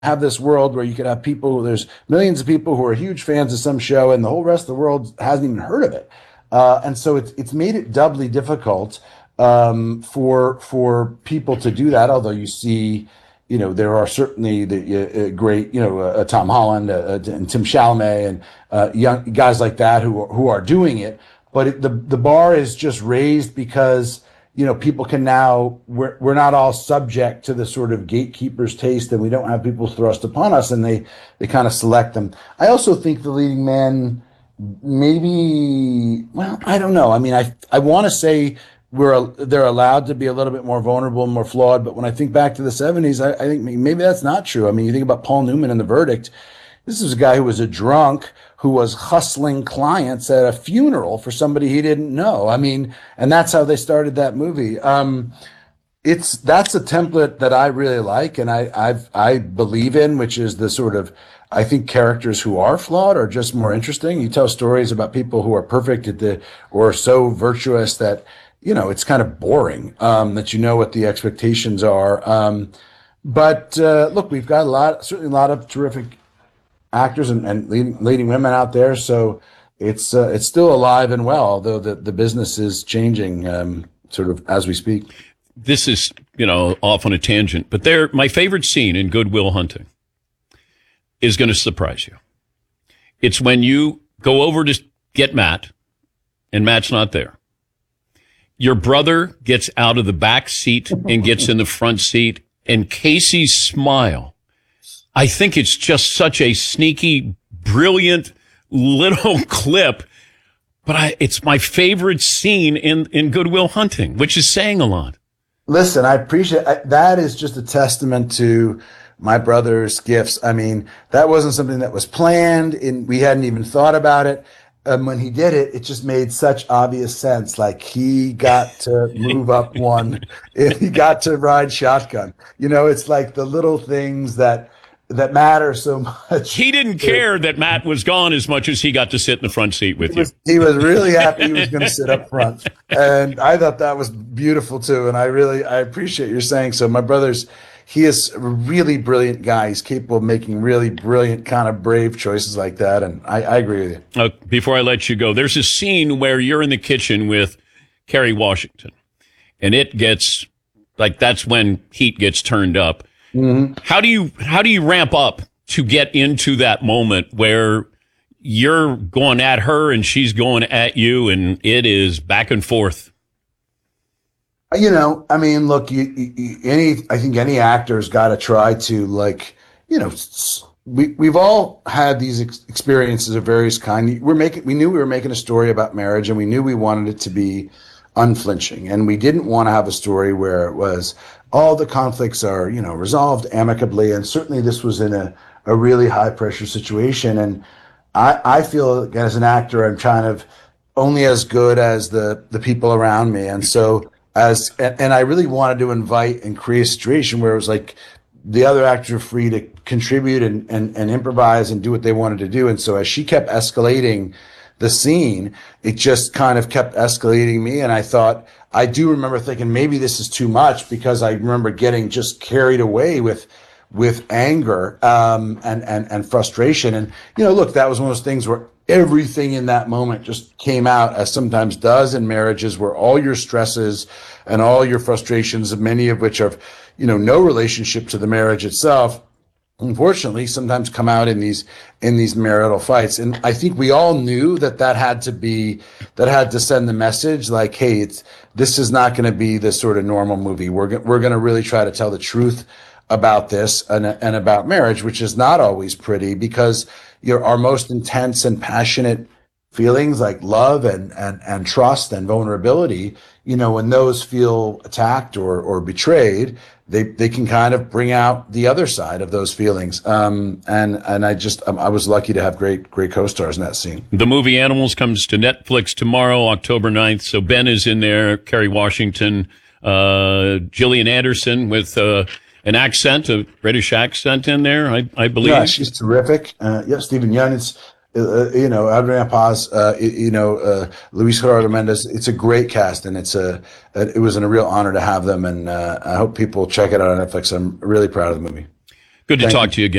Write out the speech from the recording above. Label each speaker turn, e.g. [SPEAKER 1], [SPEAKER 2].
[SPEAKER 1] have this world where you could have people, there's millions of people who are huge fans of some show, and the whole rest of the world hasn't even heard of it. And so it's made it doubly difficult for people to do that. Although you see, there are certainly the great, Tom Holland and Tim Chalamet and young guys like that who are doing it. But the bar is just raised because people can now, we're not all subject to the sort of gatekeeper's taste, and we don't have people thrust upon us, and they kind of select them. I also think The Leading Man, maybe, well, I don't know. I mean, I want to say they're allowed to be a little bit more vulnerable and more flawed, but when I think back to the 70s, I think maybe that's not true. I mean, you think about Paul Newman and The Verdict. This is a guy who was a drunk who was hustling clients at a funeral for somebody he didn't know. I mean, and that's how they started that movie. That's a template that I really like, and I believe in, which is the sort of, I think characters who are flawed are just more interesting. You tell stories about people who are perfect or so virtuous that it's kind of boring. That what the expectations are. But look, we've got certainly a lot of terrific actors and leading women out there. So it's still alive and well, although the business is changing sort of as we speak.
[SPEAKER 2] This is, off on a tangent, but my favorite scene in Good Will Hunting is going to surprise you. It's when you go over to get Matt, and Matt's not there. Your brother gets out of the back seat and gets in the front seat, and Casey's smile, I think it's just such a sneaky, brilliant little clip, but it's my favorite scene in Good Will Hunting, which is saying a lot.
[SPEAKER 1] Listen, I appreciate that. Is just a testament to my brother's gifts. I mean, that wasn't something that was planned, and we hadn't even thought about it. When he did it, it just made such obvious sense. Like, he got to move up one, he got to ride shotgun. It's like the little things that matter so much.
[SPEAKER 2] He didn't care that Matt was gone as much as he got to sit in the front seat with you.
[SPEAKER 1] He was really happy he was going to sit up front. And I thought that was beautiful too. And I appreciate your saying so. My he is a really brilliant guy. He's capable of making really brilliant, kind of brave choices like that. And I agree with you.
[SPEAKER 2] Before I let you go, there's a scene where you're in the kitchen with Kerry Washington, and it gets like, that's when heat gets turned up.
[SPEAKER 1] Mm-hmm.
[SPEAKER 2] How do you ramp up to get into that moment where you're going at her and she's going at you, and it is back and forth?
[SPEAKER 1] I mean, look, I think any actor's got to try to, we've all had these experiences of various kinds. We knew we were making a story about marriage, and we knew we wanted it to be unflinching, and we didn't want to have a story where it was all the conflicts are, resolved amicably. And certainly this was in a really high pressure situation. And I feel as an actor, I'm kind of only as good as the people around me. And so and I really wanted to invite and create a situation where it was like the other actors were free to contribute and improvise and do what they wanted to do. And so as she kept escalating the scene, it just kind of kept escalating me. And I do remember thinking maybe this is too much, because I remember getting just carried away with anger and frustration. And look, that was one of those things where everything in that moment just came out, as sometimes does in marriages, where all your stresses and all your frustrations, many of which have no relationship to the marriage itself, unfortunately sometimes come out in these marital fights. And I think we all knew that had to send the message like, hey, this is not going to be this sort of normal movie. We're going to really try to tell the truth about this and about marriage, which is not always pretty, because our most intense and passionate feelings like love and trust and vulnerability, when those feel attacked or betrayed, they can kind of bring out the other side of those feelings. And I was lucky to have great co-stars in that scene.
[SPEAKER 2] The movie Animals comes to Netflix tomorrow, October 9th. So Ben is in there, Kerry Washington, Gillian Anderson with an accent, a British accent in there, I believe.
[SPEAKER 1] Yeah, she's terrific. Stephen Yeun, it's, Adriana Paz, Luis Gerardo Mendez. It's a great cast, and it was a real honor to have them. And I hope people check it out on Netflix. I'm really proud of the movie.
[SPEAKER 2] Good to
[SPEAKER 1] Thank
[SPEAKER 2] talk
[SPEAKER 1] you.
[SPEAKER 2] to you again.